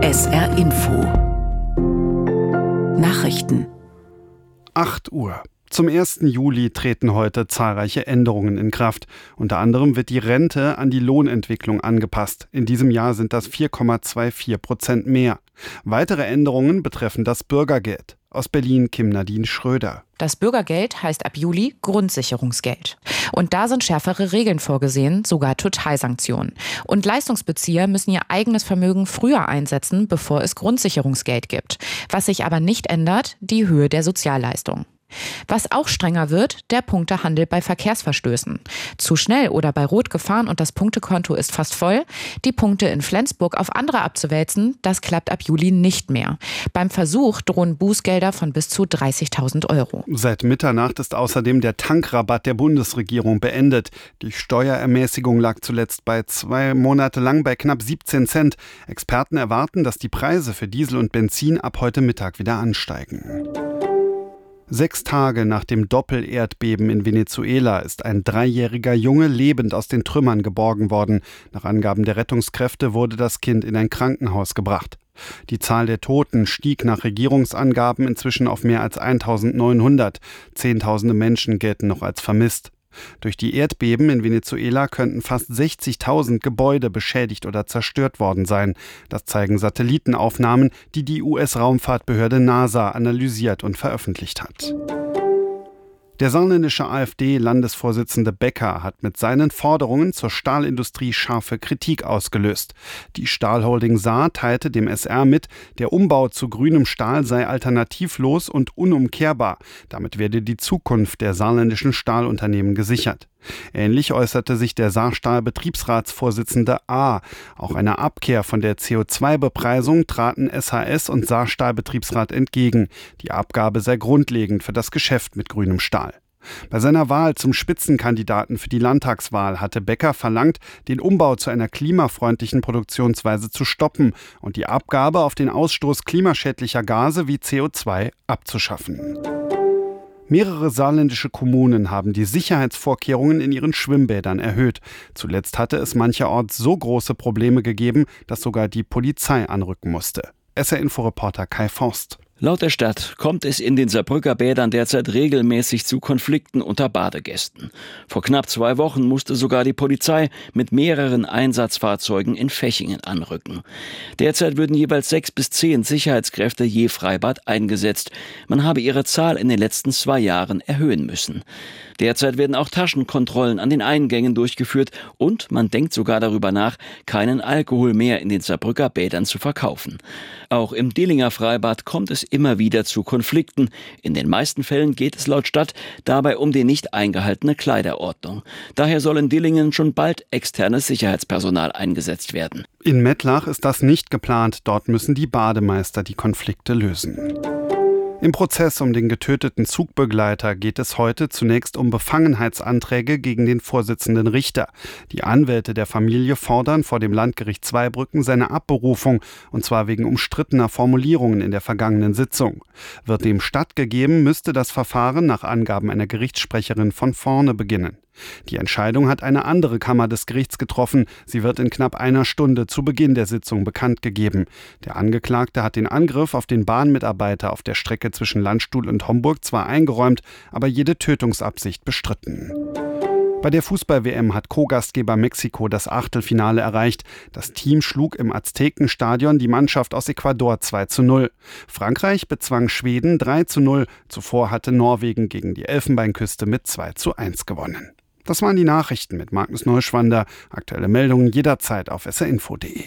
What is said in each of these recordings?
SR Info Nachrichten 8 Uhr. Zum 1. Juli treten heute zahlreiche Änderungen in Kraft. Unter anderem wird die Rente an die Lohnentwicklung angepasst. In diesem Jahr sind das 4,24% mehr. Weitere Änderungen betreffen das Bürgergeld. Aus Berlin Kim-Nadine Schröder. Das Bürgergeld heißt ab Juli Grundsicherungsgeld. Und da sind schärfere Regeln vorgesehen, sogar Totalsanktionen. Und Leistungsbezieher müssen ihr eigenes Vermögen früher einsetzen, bevor es Grundsicherungsgeld gibt. Was sich aber nicht ändert, die Höhe der Sozialleistung. Was auch strenger wird, der Punktehandel bei Verkehrsverstößen. Zu schnell oder bei Rot gefahren und das Punktekonto ist fast voll. Die Punkte in Flensburg auf andere abzuwälzen, das klappt ab Juli nicht mehr. Beim Versuch drohen Bußgelder von bis zu 30.000 Euro. Seit Mitternacht ist außerdem der Tankrabatt der Bundesregierung beendet. Die Steuerermäßigung lag zuletzt 2 Monate lang bei knapp 17 Cent. Experten erwarten, dass die Preise für Diesel und Benzin ab heute Mittag wieder ansteigen. 6 Tage nach dem Doppel-Erdbeben in Venezuela ist ein 3-jähriger Junge lebend aus den Trümmern geborgen worden. Nach Angaben der Rettungskräfte wurde das Kind in ein Krankenhaus gebracht. Die Zahl der Toten stieg nach Regierungsangaben inzwischen auf mehr als 1.900. Zehntausende Menschen gelten noch als vermisst. Durch die Erdbeben in Venezuela könnten fast 60.000 Gebäude beschädigt oder zerstört worden sein. Das zeigen Satellitenaufnahmen, die die US-Raumfahrtbehörde NASA analysiert und veröffentlicht hat. Der saarländische AfD-Landesvorsitzende Becker hat mit seinen Forderungen zur Stahlindustrie scharfe Kritik ausgelöst. Die Stahlholding Saar teilte dem SR mit, der Umbau zu grünem Stahl sei alternativlos und unumkehrbar. Damit werde die Zukunft der saarländischen Stahlunternehmen gesichert. Ähnlich äußerte sich der Saarstahl-Betriebsratsvorsitzende A. Auch einer Abkehr von der CO2-Bepreisung traten SHS und Saarstahl-Betriebsrat entgegen. Die Abgabe sei grundlegend für das Geschäft mit grünem Stahl. Bei seiner Wahl zum Spitzenkandidaten für die Landtagswahl hatte Becker verlangt, den Umbau zu einer klimafreundlichen Produktionsweise zu stoppen und die Abgabe auf den Ausstoß klimaschädlicher Gase wie CO2 abzuschaffen. Mehrere saarländische Kommunen haben die Sicherheitsvorkehrungen in ihren Schwimmbädern erhöht. Zuletzt hatte es mancherorts so große Probleme gegeben, dass sogar die Polizei anrücken musste. SR-Info-Reporter Kai Forst. Laut der Stadt kommt es in den Saarbrücker Bädern derzeit regelmäßig zu Konflikten unter Badegästen. Vor knapp 2 Wochen musste sogar die Polizei mit mehreren Einsatzfahrzeugen in Fechingen anrücken. Derzeit würden jeweils 6 bis 10 Sicherheitskräfte je Freibad eingesetzt. Man habe ihre Zahl in den letzten 2 Jahren erhöhen müssen. Derzeit werden auch Taschenkontrollen an den Eingängen durchgeführt und man denkt sogar darüber nach, keinen Alkohol mehr in den Saarbrücker Bädern zu verkaufen. Auch im Dillinger Freibad kommt es immer wieder zu Konflikten. In den meisten Fällen geht es laut Stadt dabei um die nicht eingehaltene Kleiderordnung. Daher soll in Dillingen schon bald externes Sicherheitspersonal eingesetzt werden. In Mettlach ist das nicht geplant. Dort müssen die Bademeister die Konflikte lösen. Im Prozess um den getöteten Zugbegleiter geht es heute zunächst um Befangenheitsanträge gegen den Vorsitzenden Richter. Die Anwälte der Familie fordern vor dem Landgericht Zweibrücken seine Abberufung, und zwar wegen umstrittener Formulierungen in der vergangenen Sitzung. Wird dem stattgegeben, müsste das Verfahren nach Angaben einer Gerichtssprecherin von vorne beginnen. Die Entscheidung hat eine andere Kammer des Gerichts getroffen. Sie wird in knapp einer Stunde zu Beginn der Sitzung bekannt gegeben. Der Angeklagte hat den Angriff auf den Bahnmitarbeiter auf der Strecke zwischen Landstuhl und Homburg zwar eingeräumt, aber jede Tötungsabsicht bestritten. Bei der Fußball-WM hat Co-Gastgeber Mexiko das Achtelfinale erreicht. Das Team schlug im Aztekenstadion die Mannschaft aus Ecuador 2:0. Frankreich bezwang Schweden 3:0. Zuvor hatte Norwegen gegen die Elfenbeinküste mit 2:1 gewonnen. Das waren die Nachrichten mit Magnus Neuschwander. Aktuelle Meldungen jederzeit auf srinfo.de.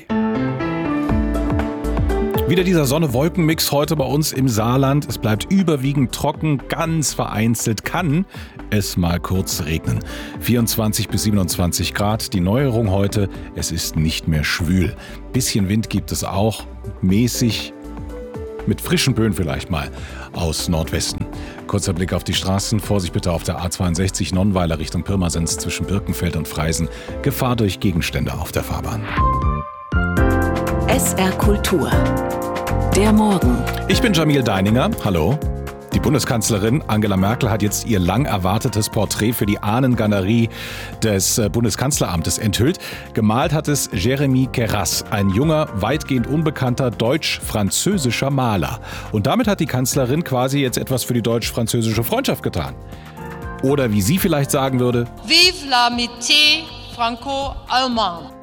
Wieder dieser Sonne-Wolken-Mix heute bei uns im Saarland. Es bleibt überwiegend trocken, ganz vereinzelt kann es mal kurz regnen. 24 bis 27 Grad, die Neuerung heute, es ist nicht mehr schwül. Bisschen Wind gibt es auch, mäßig, mit frischen Böen vielleicht mal aus Nordwesten. Kurzer Blick auf die Straßen, Vorsicht bitte auf der A62 Nonnweiler Richtung Pirmasens zwischen Birkenfeld und Freisen. Gefahr durch Gegenstände auf der Fahrbahn. SR Kultur. Der Morgen. Ich bin Jamil Deininger. Hallo. Die Bundeskanzlerin Angela Merkel hat jetzt ihr lang erwartetes Porträt für die Ahnengalerie des Bundeskanzleramtes enthüllt. Gemalt hat es Jérémy Queyras, ein junger, weitgehend unbekannter deutsch-französischer Maler. Und damit hat die Kanzlerin quasi jetzt etwas für die deutsch-französische Freundschaft getan. Oder wie sie vielleicht sagen würde: Vive l'amitié franco-allemande.